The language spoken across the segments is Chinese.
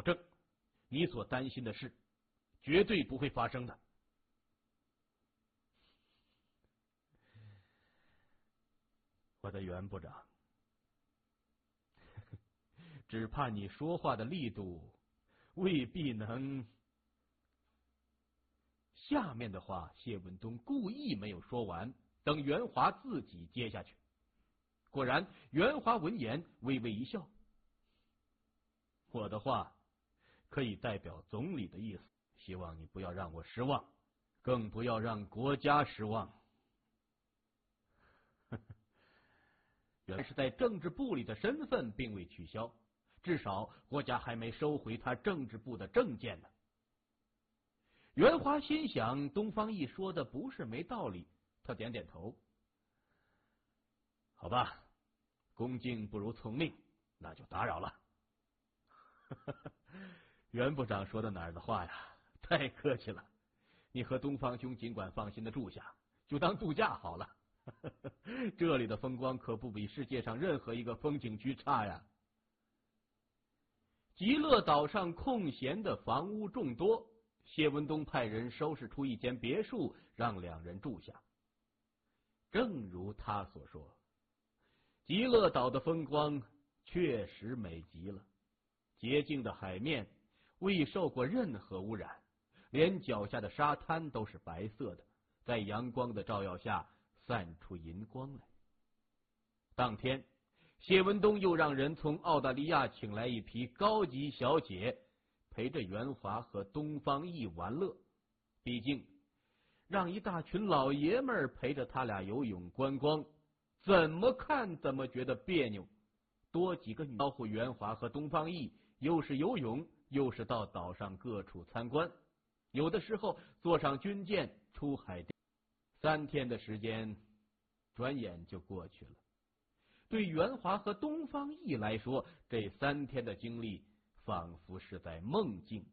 证，你所担心的事绝对不会发生的。我的袁部长，只怕你说话的力度未必能……下面的话，谢文东故意没有说完，等袁华自己接下去。果然，袁华闻言微微一笑：“我的话可以代表总理的意思，希望你不要让我失望，更不要让国家失望。”原是在政治部里的身份并未取消，至少国家还没收回他政治部的证件呢。袁华心想，东方毅说的不是没道理，他点点头：“好吧，恭敬不如从命，那就打扰了。”袁部长说的哪儿的话呀？太客气了，你和东方兄尽管放心的住下，就当度假好了。这里的风光可不比世界上任何一个风景区差呀。极乐岛上空闲的房屋众多，谢文东派人收拾出一间别墅，让两人住下。正如他所说，极乐岛的风光确实美极了，洁净的海面未受过任何污染，连脚下的沙滩都是白色的，在阳光的照耀下散出银光来。当天，谢文东又让人从澳大利亚请来一批高级小姐，陪着袁华和东方毅玩乐。毕竟，让一大群老爷们儿陪着他俩游泳观光，怎么看怎么觉得别扭。多几个女招呼袁华和东方毅，又是游泳，又是到岛上各处参观，有的时候坐上军舰出海。3天的时间转眼就过去了。对袁华和东方毅来说，这3天的经历仿佛是在梦境。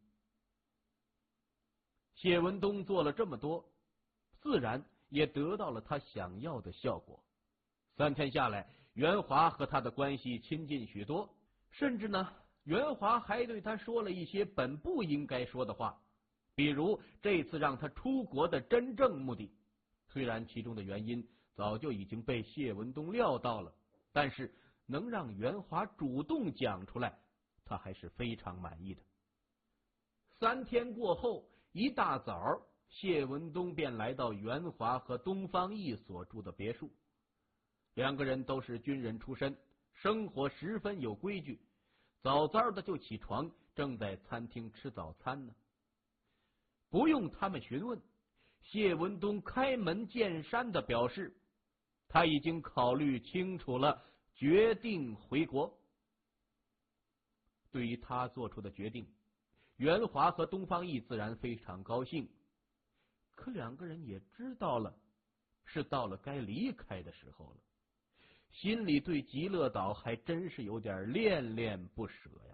谢文东做了这么多，自然也得到了他想要的效果。3天下来，袁华和他的关系亲近许多，甚至呢，袁华还对他说了一些本不应该说的话，比如这次让他出国的真正目的。虽然其中的原因早就已经被谢文东料到了，但是能让袁华主动讲出来，他还是非常满意的。3天过后，一大早，谢文东便来到袁华和东方毅所住的别墅。2个人都是军人出身，生活十分有规矩，早早的就起床，正在餐厅吃早餐呢。不用他们询问，谢文东开门见山的表示，他已经考虑清楚了，决定回国。对于他做出的决定，袁华和东方毅自然非常高兴，可2个人也知道了，是到了该离开的时候了，心里对极乐岛还真是有点恋恋不舍呀。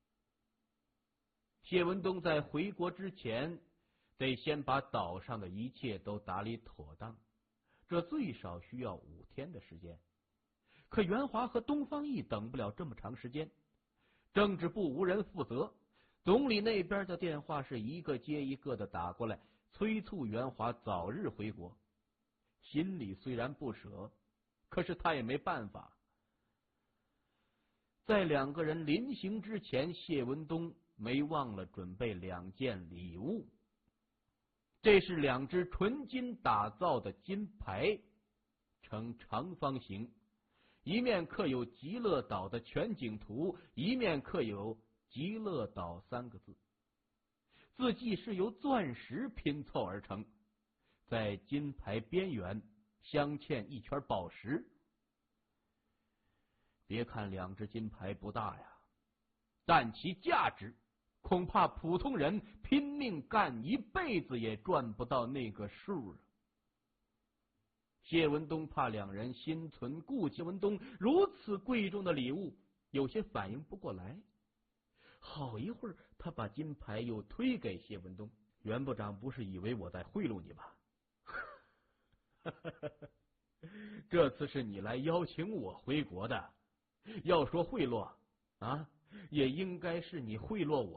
谢文东在回国之前，得先把岛上的一切都打理妥当，这最少需要5天的时间。可袁华和东方毅等不了这么长时间，政治部无人负责，总理那边的电话是一个接一个的打过来，催促袁华早日回国。心里虽然不舍，可是他也没办法。在2个人临行之前，谢文东没忘了准备2件礼物。这是2只纯金打造的金牌，呈长方形，一面刻有极乐岛的全景图，一面刻有极乐岛3个字。字迹是由钻石拼凑而成，在金牌边缘镶嵌一圈宝石。别看2只金牌不大呀，但其价值恐怕普通人拼命干一辈子也赚不到那个数啊！谢文东怕2人心存顾忌，谢文东如此贵重的礼物，有些反应不过来。好一会儿，他把金牌又推给谢文东：“袁部长不是以为我在贿赂你吧？这次是你来邀请我回国的，要说贿赂啊，也应该是你贿赂我。”